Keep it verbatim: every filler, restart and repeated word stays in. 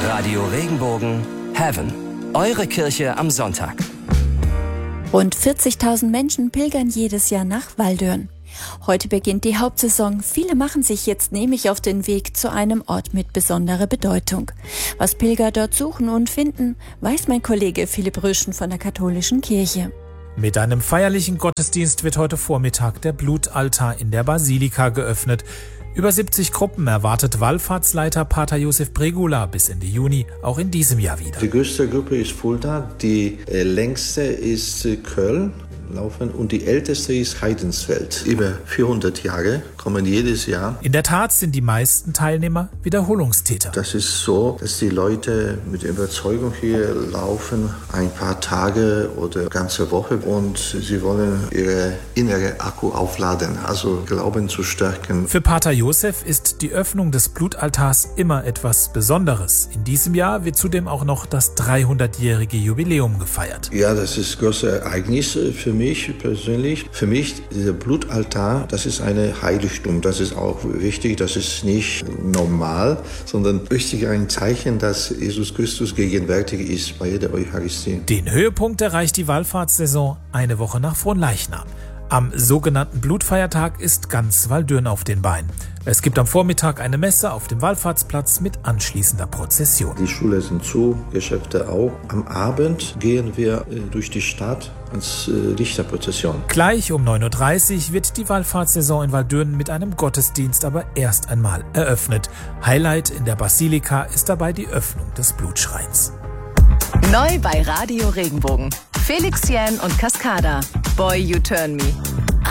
Radio Regenbogen Heaven. Eure Kirche am Sonntag. Rund vierzigtausend Menschen pilgern jedes Jahr nach Waldürn. Heute beginnt die Hauptsaison. Viele machen sich jetzt nämlich auf den Weg zu einem Ort mit besonderer Bedeutung. Was Pilger dort suchen und finden, weiß mein Kollege Philipp Röschen von der Katholischen Kirche. Mit einem feierlichen Gottesdienst wird heute Vormittag der Blutaltar in der Basilika geöffnet. Über siebzig Gruppen erwartet Wallfahrtsleiter Pater Josef Bregula bis Ende Juni auch in diesem Jahr wieder. Die größte Gruppe ist Fulda, die äh, längste ist äh, Köln laufen und die älteste ist Heidensfeld. Über vierhundert Jahre kommen jedes Jahr. In der Tat sind die meisten Teilnehmer Wiederholungstäter. Das ist so, dass die Leute mit Überzeugung hier laufen, ein paar Tage oder ganze Woche, und sie wollen ihre innere Akku aufladen, also Glauben zu stärken. Für Pater Josef ist die Öffnung des Blutaltars immer etwas Besonderes. In diesem Jahr wird zudem auch noch das dreihundertjährige Jubiläum gefeiert. Ja, das ist ein großes Ereignis für mich. Mich persönlich, für mich, dieser Blutaltar, das ist eine Heiligtum. Das ist auch wichtig, das ist nicht normal, sondern richtig ein Zeichen, dass Jesus Christus gegenwärtig ist bei jeder Eucharistie. Den Höhepunkt erreicht die Wallfahrtssaison eine Woche nach Fronleichnam. Am sogenannten Blutfeiertag ist ganz Waldürn auf den Beinen. Es gibt am Vormittag eine Messe auf dem Wallfahrtsplatz mit anschließender Prozession. Die Schule sind zu, Geschäfte auch. Am Abend gehen wir äh, durch die Stadt als äh, Lichterprozession. Gleich um neun Uhr dreißig wird die Wallfahrtssaison in Waldürn mit einem Gottesdienst aber erst einmal eröffnet. Highlight in der Basilika ist dabei die Öffnung des Blutschreins. Neu bei Radio Regenbogen. Felix Jähn und Cascada. Boy, You Turn Me.